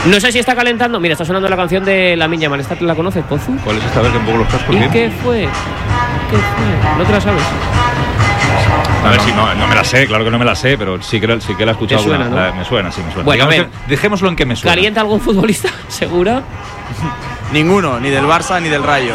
No sé si está calentando. Mira, está sonando la canción de Lamine Yamal. ¿Esta la conoces, Pozu? ¿Cuál es esta? A ver, que un poco los cascos. ¿Y bien. qué fue? ¿No te la sabes? A ver si no me la sé, claro que no me la sé, pero sí que la he escuchado. ¿Te suena, no? Me suena, sí, me suena. Bueno, Digamos dejémoslo en que me suena. ¿Calienta algún futbolista? ¿Segura? Ninguno, ni del Barça ni del Rayo.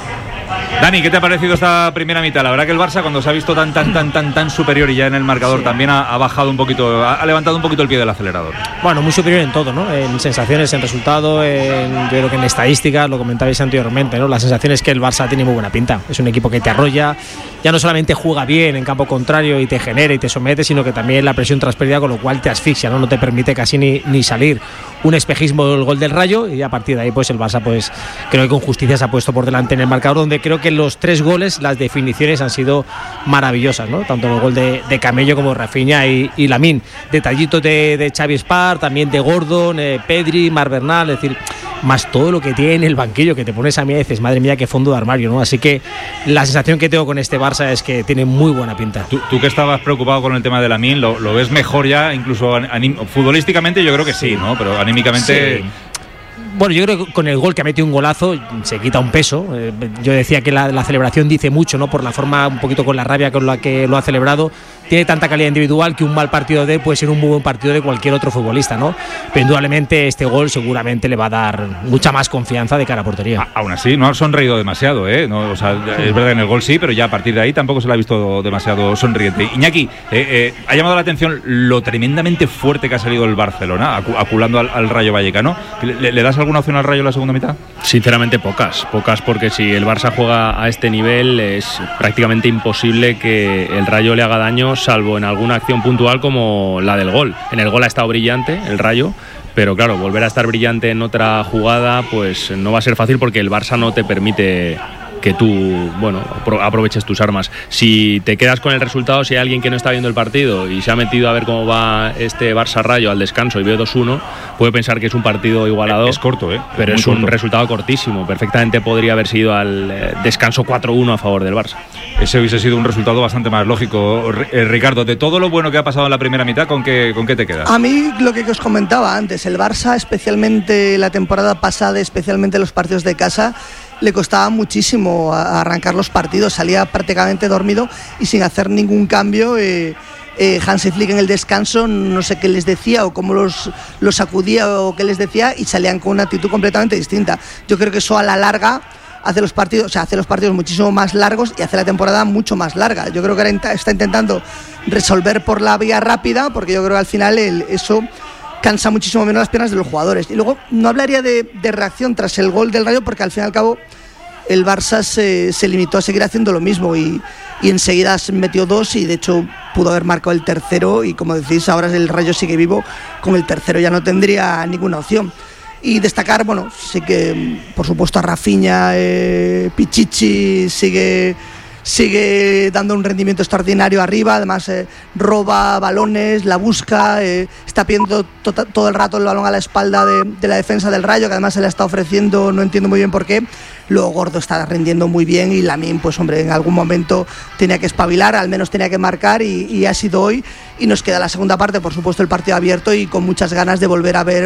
Dani, ¿qué te ha parecido esta primera mitad? La verdad que el Barça, cuando se ha visto tan superior y ya en el marcador, también ha bajado un poquito, ha levantado un poquito el pie del acelerador. Bueno, muy superior en todo, ¿no? En sensaciones, en resultado, yo creo que en estadísticas, lo comentabais anteriormente, ¿no? La sensación es que el Barça tiene muy buena pinta. Es un equipo que te arrolla, ya no solamente juega bien en campo contrario y te genera y te somete, sino que también la presión transferida, con lo cual te asfixia, ¿no? No te permite casi ni salir. Un espejismo del gol del Rayo, y a partir de ahí pues el Barça, pues creo que con justicia se ha puesto por delante en el marcador, donde creo que los 3 goles, las definiciones han sido maravillosas, ¿no? Tanto el gol de Camello como Rafinha y Lamine. Detallitos de Xavi Espar, también de Gordon, Pedri, Marc Bernal, es decir, más todo lo que tiene en el banquillo, que te pones a mí y dices, madre mía, qué fondo de armario, ¿no? Así que la sensación que tengo con este Barça es que tiene muy buena pinta. Tú que estabas preocupado con el tema de Lamine, ¿lo ves mejor ya? Incluso futbolísticamente yo creo que sí, ¿no? Pero anímicamente... Sí. Bueno, yo creo que con el gol, que ha metido un golazo, se quita un peso. Yo decía que la celebración dice mucho, ¿no? Por la forma, un poquito con la rabia con la que lo ha celebrado. Tiene tanta calidad individual que un mal partido de él puede ser un muy buen partido de cualquier otro futbolista, ¿no? Pero indudablemente este gol seguramente le va a dar mucha más confianza de cara a portería. Aún así, no ha sonreído demasiado, ¿eh? No, o sea, es verdad que en el gol sí, pero ya a partir de ahí tampoco se le ha visto demasiado sonriente. Iñaki, ha llamado la atención lo tremendamente fuerte que ha salido el Barcelona, aculando al Rayo Vallecano. ¿Le das alguna opción al Rayo en la segunda mitad? Sinceramente pocas, porque si el Barça juega a este nivel es prácticamente imposible que el Rayo le haga daño, salvo en alguna acción puntual como la del gol. En el gol ha estado brillante el Rayo, pero claro, volver a estar brillante en otra jugada pues no va a ser fácil, porque el Barça no te permite que tú, bueno, aproveches tus armas. Si te quedas con el resultado, si hay alguien que no está viendo el partido y se ha metido a ver cómo va este Barça-Rayo al descanso y ve 2-1, puede pensar que es un partido igualado. Es corto, pero es un resultado cortísimo. Perfectamente podría haber sido al descanso 4-1 a favor del Barça. Ese hubiese sido un resultado bastante más lógico. Ricardo, de todo lo bueno que ha pasado en la primera mitad, ¿con qué te quedas? A mí lo que os comentaba antes, el Barça, especialmente la temporada pasada, especialmente los partidos de casa, le costaba muchísimo arrancar los partidos, salía prácticamente dormido y sin hacer ningún cambio. Hansi Flick en el descanso, no sé qué les decía o cómo los sacudía o qué les decía, y salían con una actitud completamente distinta. Yo creo que eso a la larga hace los partidos muchísimo más largos y hace la temporada mucho más larga. Yo creo que ahora está intentando resolver por la vía rápida, porque yo creo que al final eso cansa muchísimo menos las piernas de los jugadores. Y luego no hablaría de reacción tras el gol del Rayo, porque al fin y al cabo el Barça se limitó a seguir haciendo lo mismo y enseguida se metió 2 y de hecho pudo haber marcado el tercero, y como decís, ahora el Rayo sigue vivo, con el tercero ya no tendría ninguna opción. Y destacar, bueno, sí que por supuesto a Rafinha, Pichichi sigue dando un rendimiento extraordinario arriba, además roba balones, la busca, está pidiendo todo el rato el balón a la espalda de la defensa del Rayo, que además se le está ofreciendo, no entiendo muy bien por qué. Luego Gordo está rindiendo muy bien y Lamine, pues hombre, en algún momento tenía que espabilar, al menos tenía que marcar y ha sido hoy. Y nos queda la segunda parte, por supuesto el partido abierto y con muchas ganas de volver a ver